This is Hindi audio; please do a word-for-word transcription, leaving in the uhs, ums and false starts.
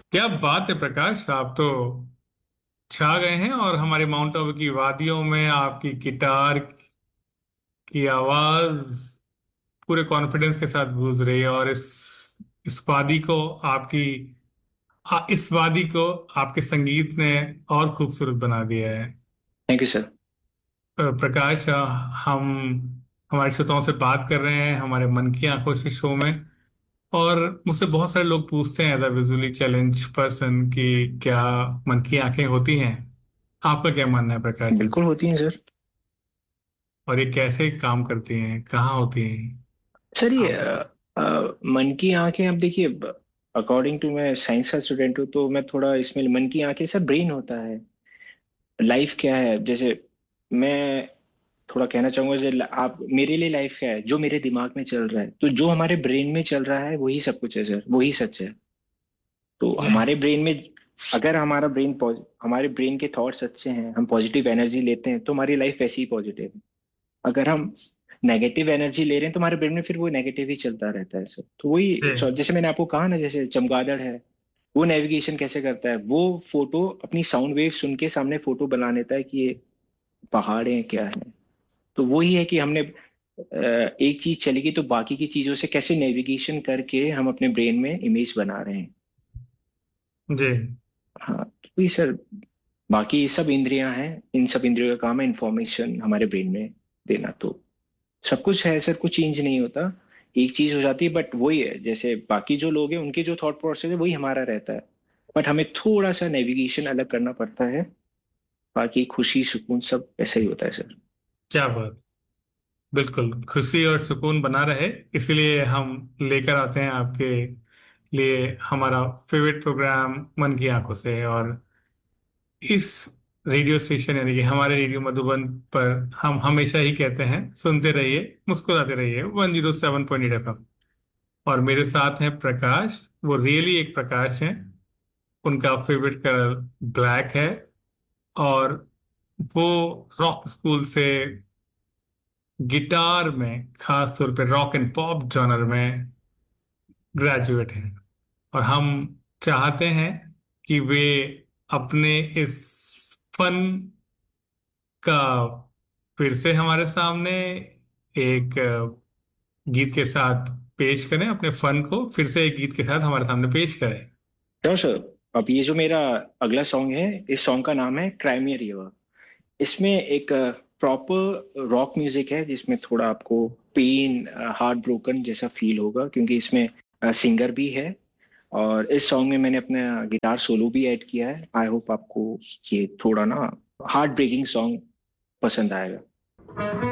क्या बात है प्रकाश, आप तो छा गए हैं। और हमारे माउंट आबू की वादियों में आपकी गिटार की आवाज पूरे कॉन्फिडेंस के साथ गूंज रही है। और इस इस वादी को आपकी आ, इस वादी को आपके संगीत ने और खूबसूरत बना दिया है। Thank you sir. अ, प्रकाश, अ, हम हमारे श्रोताओं से बात कर रहे हैं हमारे मन की आंखों से शो में। और मुझसे बहुत सारे लोग पूछते हैं as a visually challenge person कि क्या मन की आंखें होती हैं। आपका क्या मानना है प्रकाश इस- बिल्कुल होती हैं सर। और ये कैसे काम करती हैं, कहाँ होती हैं? सर ये आप। अ, अ, मन की आंखें, अब देखिए, अकॉर्डिंग टू, मैं साइंस का स्टूडेंट हूँ तो मैं थोड़ा इसमें, मन की आंखें सर ब्रेन होता है। लाइफ क्या है, जैसे मैं थोड़ा कहना चाहूंगा, जैसे आप, मेरे लिए लाइफ क्या है, जो मेरे दिमाग में चल रहा है, तो जो हमारे ब्रेन में चल रहा है वही सब कुछ है सर, वही सच है। तो जी। हमारे ब्रेन में, अगर हमारा ब्रेन, हमारे ब्रेन के थॉट्स अच्छे हैं, हम पॉजिटिव एनर्जी लेते हैं, तो हमारी लाइफ वैसी ही पॉजिटिव है। अगर हम नेगेटिव एनर्जी ले रहे हैं तो हमारे ब्रेन में फिर वो नेगेटिव ही चलता रहता है सर। तो वही, जी। सो जैसे मैंने आपको कहा ना, जैसे चमगादड़ है, वो नेविगेशन कैसे करता है, वो फोटो अपनी साउंड वेव सुन के सामने फोटो बना लेता है कि ये पहाड़ है क्या है। तो वही है कि हमने अ, एक चीज चलेगी तो बाकी की चीजों से कैसे नेविगेशन करके हम अपने ब्रेन में इमेज बना रहे हैं। जी। हाँ, तो वही सर। बाकी ये सब इंद्रियां हैं, इन सब इंद्रियों का काम है इंफॉर्मेशन हमारे ब्रेन में देना। तो सब कुछ है सर, कुछ चेंज नहीं होता। एक चीज हो जाती है, बट वही है, जैसे बाकी जो लोग हैं उनके जो थॉट प्रोसेस है वही हमारा रहता है। बट हमें थोड़ा सा नेविगेशन अलग करना पड़ता है। बाकी खुशी सुकून सब ऐसा ही होता है सर। क्या बात। बिल्कुल खुशी और सुकून बना रहे, इसलिए हम लेकर आते हैं आपके लिए हमारा फेवरेट प्रोग्राम मन की आंखों से। और इस रेडियो स्टेशन यानी कि हमारे रेडियो मधुबन पर हम हमेशा ही कहते हैं सुनते रहिए, मुस्कुराते रहिए, one zero seven point eight F M. और मेरे साथ हैं प्रकाश। वो रियली एक प्रकाश हैं। उनका फेवरेट कलर ब्लैक है। और वो रॉक स्कूल से गिटार में, खास तौर पे रॉक एंड पॉप जॉनर में ग्रेजुएट हैं। और हम चाहते हैं कि वे अपने इस फन का फिर से हमारे सामने एक अ, गीत के साथ पेश करें, अपने फन को फिर से एक गीत के साथ हमारे सामने पेश करें। तो सर, अब ये जो मेरा अगला सॉन्ग है, इस सॉन्ग का नाम है क्राइमिया रिवर। इसमें एक प्रॉपर रॉक म्यूजिक है जिसमें थोड़ा आपको पेन, हार्ट ब्रोकन जैसा फील होगा, क्योंकि इसमें सिंगर भी है। और इस सॉन्ग में मैंने अपना गिटार सोलो भी ऐड किया है। आई होप आपको ये थोड़ा ना हार्ट ब्रेकिंग सॉन्ग पसंद आएगा।